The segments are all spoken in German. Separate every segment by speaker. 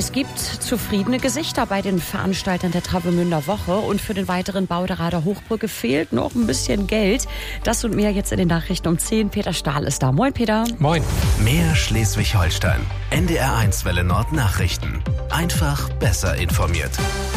Speaker 1: Es gibt zufriedene Gesichter bei den Veranstaltern der Travemünder Woche und für den weiteren Bau der Rader Hochbrücke fehlt noch ein bisschen Geld. Das und mehr jetzt in den Nachrichten um 10. Peter Stahl ist da. Moin, Peter.
Speaker 2: Moin.
Speaker 3: Mehr Schleswig-Holstein. NDR1 Welle Nord Nachrichten. Einfach besser informiert.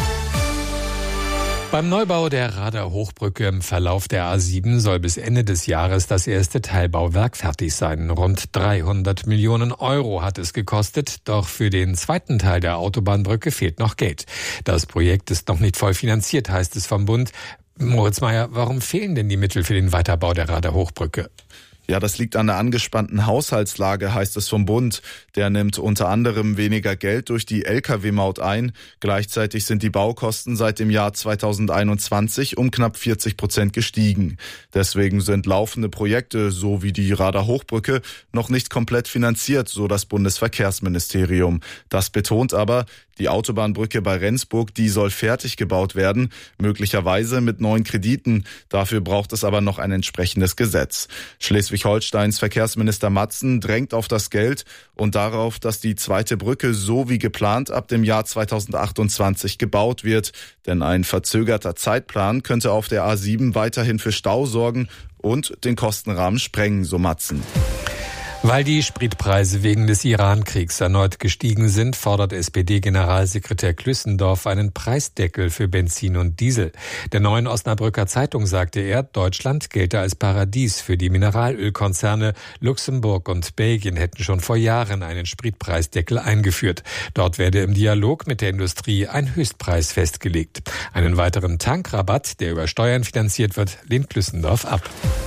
Speaker 2: Beim Neubau der Rader Hochbrücke im Verlauf der A7 soll bis Ende des Jahres das erste Teilbauwerk fertig sein. Rund 300 Millionen Euro hat es gekostet, doch für den zweiten Teil der Autobahnbrücke fehlt noch Geld. Das Projekt ist noch nicht voll finanziert, heißt es vom Bund. Moritz Meyer, warum fehlen denn die Mittel für den Weiterbau der Rader Hochbrücke?
Speaker 4: Ja, das liegt an der angespannten Haushaltslage, heißt es vom Bund. Der nimmt unter anderem weniger Geld durch die Lkw-Maut ein. Gleichzeitig sind die Baukosten seit dem Jahr 2021 um knapp 40% gestiegen. Deswegen sind laufende Projekte, so wie die Rader Hochbrücke, noch nicht komplett finanziert, so das Bundesverkehrsministerium. Das betont aber, die Autobahnbrücke bei Rendsburg, die soll fertig gebaut werden, möglicherweise mit neuen Krediten. Dafür braucht es aber noch ein entsprechendes Gesetz. Schleswig-Holsteins Verkehrsminister Matzen drängt auf das Geld und darauf, dass die zweite Brücke so wie geplant ab dem Jahr 2028 gebaut wird. Denn ein verzögerter Zeitplan könnte auf der A7 weiterhin für Stau sorgen und den Kostenrahmen sprengen, so Matzen.
Speaker 2: Weil die Spritpreise wegen des Iran-Kriegs erneut gestiegen sind, fordert SPD-Generalsekretär Klüssendorf einen Preisdeckel für Benzin und Diesel. Der Neuen Osnabrücker Zeitung sagte er, Deutschland gelte als Paradies für die Mineralölkonzerne. Luxemburg und Belgien hätten schon vor Jahren einen Spritpreisdeckel eingeführt. Dort werde im Dialog mit der Industrie ein Höchstpreis festgelegt. Einen weiteren Tankrabatt, der über Steuern finanziert wird, lehnt Klüssendorf ab.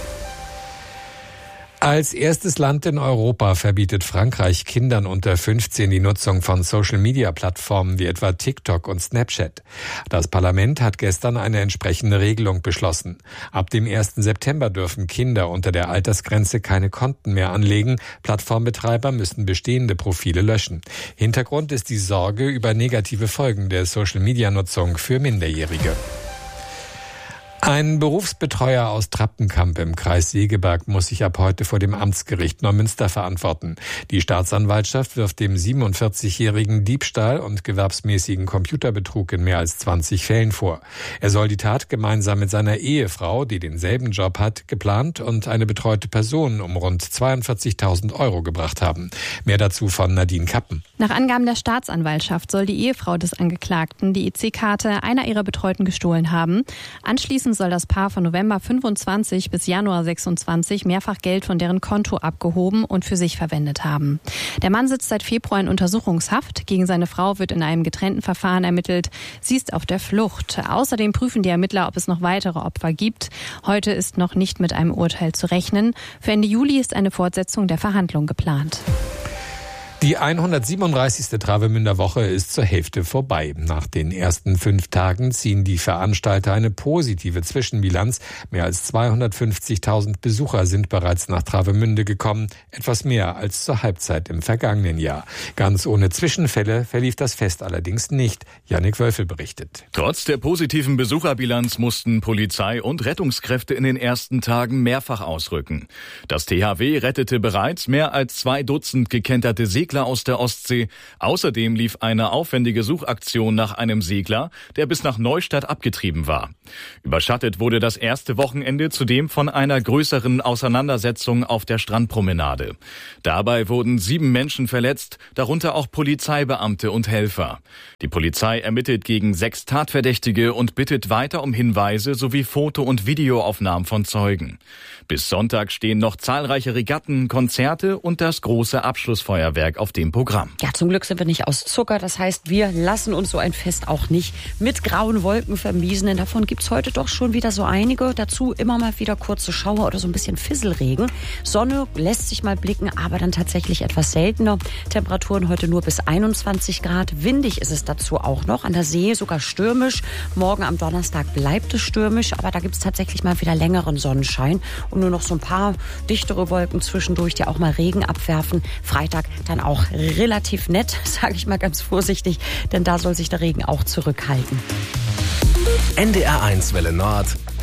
Speaker 2: Als erstes Land in Europa verbietet Frankreich Kindern unter 15 die Nutzung von Social-Media-Plattformen wie etwa TikTok und Snapchat. Das Parlament hat gestern eine entsprechende Regelung beschlossen. Ab dem 1. September dürfen Kinder unter der Altersgrenze keine Konten mehr anlegen. Plattformbetreiber müssen bestehende Profile löschen. Hintergrund ist die Sorge über negative Folgen der Social-Media-Nutzung für Minderjährige. Ein Berufsbetreuer aus Trappenkamp im Kreis Segeberg muss sich ab heute vor dem Amtsgericht Neumünster verantworten. Die Staatsanwaltschaft wirft dem 47-jährigen Diebstahl und gewerbsmäßigen Computerbetrug in mehr als 20 Fällen vor. Er soll die Tat gemeinsam mit seiner Ehefrau, die denselben Job hat, geplant und eine betreute Person um rund 42.000 Euro gebracht haben. Mehr dazu von Nadine Kappen.
Speaker 5: Nach Angaben der Staatsanwaltschaft soll die Ehefrau des Angeklagten die EC-Karte einer ihrer Betreuten gestohlen haben. Anschließend soll das Paar von November 25 bis Januar 26 mehrfach Geld von deren Konto abgehoben und für sich verwendet haben. Der Mann sitzt seit Februar in Untersuchungshaft. Gegen seine Frau wird in einem getrennten Verfahren ermittelt. Sie ist auf der Flucht. Außerdem prüfen die Ermittler, ob es noch weitere Opfer gibt. Heute ist noch nicht mit einem Urteil zu rechnen. Für Ende Juli ist eine Fortsetzung der Verhandlung geplant.
Speaker 2: Die 137. Travemünder Woche ist zur Hälfte vorbei. Nach den ersten 5 Tagen ziehen die Veranstalter eine positive Zwischenbilanz. Mehr als 250.000 Besucher sind bereits nach Travemünde gekommen. Etwas mehr als zur Halbzeit im vergangenen Jahr. Ganz ohne Zwischenfälle verlief das Fest allerdings nicht. Jannik Wölfel berichtet.
Speaker 6: Trotz der positiven Besucherbilanz mussten Polizei und Rettungskräfte in den ersten Tagen mehrfach ausrücken. Das THW rettete bereits mehr als 2 Dutzend gekenterte Segler aus der Ostsee. Außerdem lief eine aufwendige Suchaktion nach einem Segler, der bis nach Neustadt abgetrieben war. Überschattet wurde das erste Wochenende zudem von einer größeren Auseinandersetzung auf der Strandpromenade. Dabei wurden 7 Menschen verletzt, darunter auch Polizeibeamte und Helfer. Die Polizei ermittelt gegen 6 Tatverdächtige und bittet weiter um Hinweise sowie Foto- und Videoaufnahmen von Zeugen. Bis Sonntag stehen noch zahlreiche Regatten, Konzerte und das große Abschlussfeuerwerk auf dem Programm.
Speaker 1: Ja, zum Glück sind wir nicht aus Zucker. Das heißt, wir lassen uns so ein Fest auch nicht mit grauen Wolken vermiesen. Denn davon gibt's heute doch schon wieder so einige. Dazu immer mal wieder kurze Schauer oder so ein bisschen Fisselregen. Sonne lässt sich mal blicken, aber dann tatsächlich etwas seltener. Temperaturen heute nur bis 21 Grad. Windig ist es dazu auch noch. An der See sogar stürmisch. Morgen am Donnerstag bleibt es stürmisch. Aber da gibt's tatsächlich mal wieder längeren Sonnenschein. Und nur noch so ein paar dichtere Wolken zwischendurch, die auch mal Regen abwerfen. Freitag dann auch relativ nett, sage ich mal ganz vorsichtig, denn da soll sich der Regen auch zurückhalten.
Speaker 3: NDR1 Welle Nord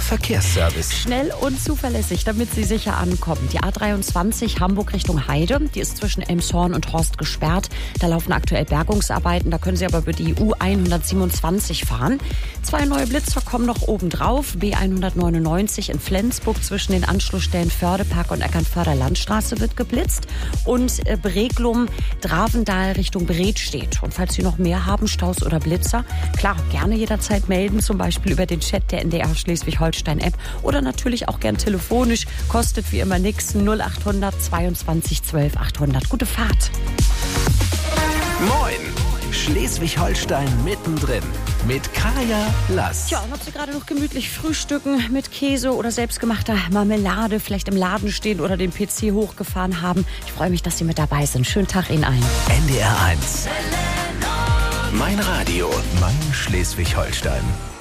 Speaker 3: Verkehrsservice.
Speaker 1: Schnell und zuverlässig, damit Sie sicher ankommen. Die A23 Hamburg Richtung Heide, die ist zwischen Elmshorn und Horst gesperrt. Da laufen aktuell Bergungsarbeiten, da können Sie aber über die U127 fahren. 2 neue Blitzer kommen noch obendrauf. B199 in Flensburg zwischen den Anschlussstellen Fördepark und Eckernförder Landstraße wird geblitzt. Und Breglum, Dravendal Richtung Bredstedt. Und falls Sie noch mehr haben, Staus oder Blitzer, klar, gerne jederzeit melden, zum Beispiel über den Chat der NDR Schleswig-Holstein-App oder natürlich auch gern telefonisch. Kostet wie immer nix, 0800 22 12 800. Gute Fahrt.
Speaker 3: Moin! Schleswig-Holstein mittendrin mit Kaya Lass.
Speaker 1: Tja, ob Sie gerade noch gemütlich frühstücken mit Käse oder selbstgemachter Marmelade, vielleicht im Laden stehen oder den PC hochgefahren haben. Ich freue mich, dass Sie mit dabei sind. Schönen Tag Ihnen allen.
Speaker 3: NDR 1. Mein Radio, mein Schleswig-Holstein.